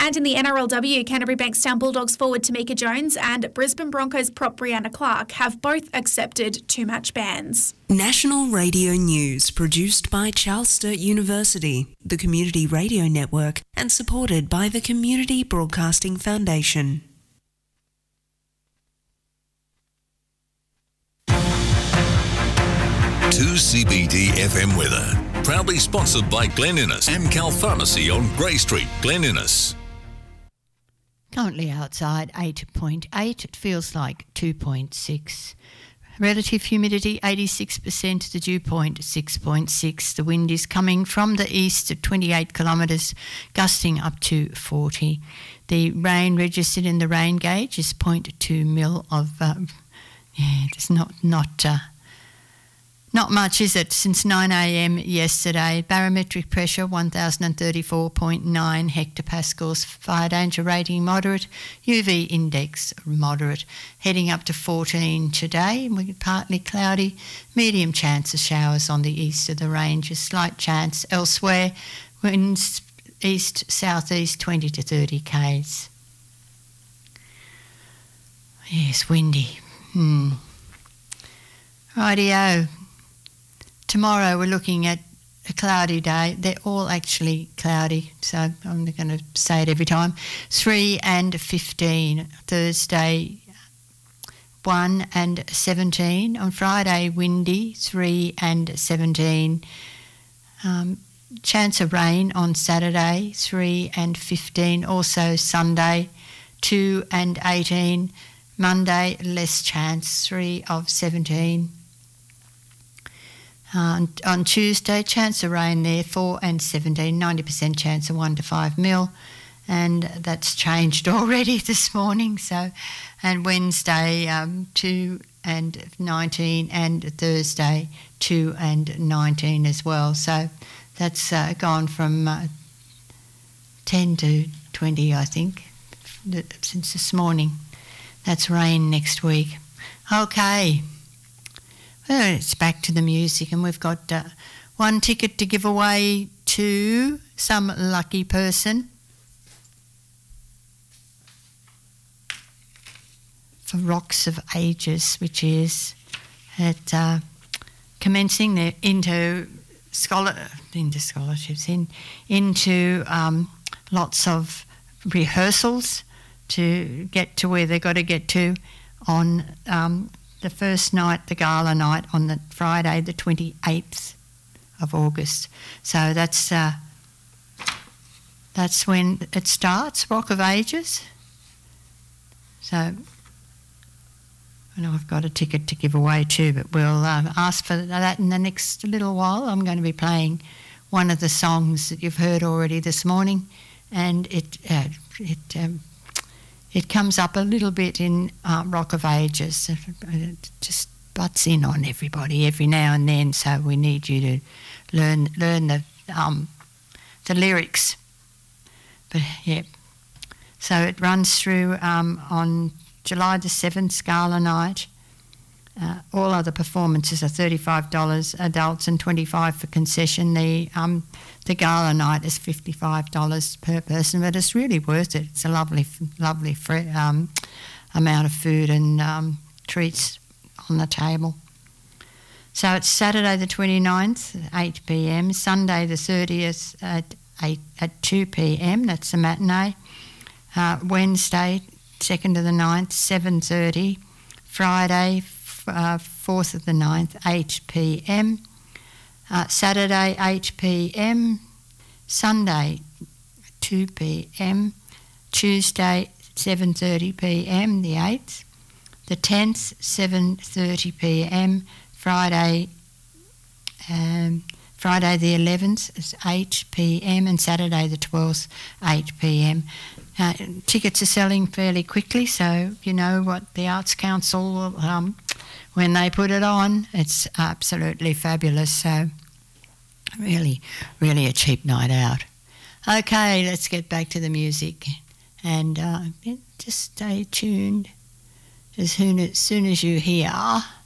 And in the NRLW, Canterbury Bankstown Bulldogs forward Tamika Jones and Brisbane Broncos prop Brianna Clark have both accepted two-match bans. National Radio News produced by Charles Sturt University, the Community Radio Network, and supported by the Community Broadcasting Foundation. To CBD FM weather. Proudly sponsored by Glen Innes, Amcal Pharmacy on Grey Street, Glen Innes. Currently outside 8.8, it feels like 2.6. Relative humidity 86%, the dew point 6.6. The wind is coming from the east at 28 kilometres, gusting up to 40. The rain registered in the rain gauge is 0.2 mil of, it's not much, is it? Since 9 a.m. yesterday, barometric pressure 1,034.9 hectopascals, fire danger rating moderate, UV index moderate, heading up to 14 today. Partly cloudy, medium chance of showers on the east of the range, a slight chance elsewhere. Winds east-southeast 20 to 30 k's. Yes, windy. Rightio. Tomorrow we're looking at a cloudy day. They're all actually cloudy, so I'm going to say it every time. 3 and 15. Thursday, 1 and 17. On Friday, windy, 3 and 17. Chance of rain on Saturday, 3 and 15. Also Sunday, 2 and 18. Monday, less chance, 3 of 17. On Tuesday, chance of rain there, 4 and 17, 90% chance of 1 to 5 mil, and that's changed already this morning. So, and Wednesday, 2 and 19, and Thursday, 2 and 19 as well. So that's gone from 10 to 20, I think, since this morning. That's rain next week. Okay. Well, it's back to the music, and we've got one ticket to give away to some lucky person for Rocks of Ages, which is at commencing their into scholarships, into lots of rehearsals to get to where they've got to get to on the first night, the gala night, on the Friday, the 28th of August. So that's when it starts, Rock of Ages. So I know I've got a ticket to give away too, but we'll ask for that in the next little while. I'm going to be playing one of the songs that you've heard already this morning, and it comes up a little bit in Rock of Ages. It just butts in on everybody every now and then, so we need you to learn the lyrics. But yeah, so it runs through on July the 7th, gala night. All other performances are $35 adults and $25 for concession. The gala night is $55 per person, but it's really worth it. It's a lovely amount of food and treats on the table. So it's Saturday the 29th at 8 p.m, Sunday the 30th at 2 p.m, that's the matinee. Wednesday, 2nd of the 9th, 7:30. Friday, 4th of the 9th, 8 p.m. Saturday, 8 p.m. Sunday, 2 p.m. Tuesday, 7:30 p.m, the 8th. The 10th, 7:30 p.m. Friday the 11th is 8 p.m. and Saturday the 12th, 8 p.m. Tickets are selling fairly quickly, so you know what the Arts Council, when they put it on, it's absolutely fabulous. So really, really a cheap night out. Okay, let's get back to the music, and just stay tuned. As soon as you hear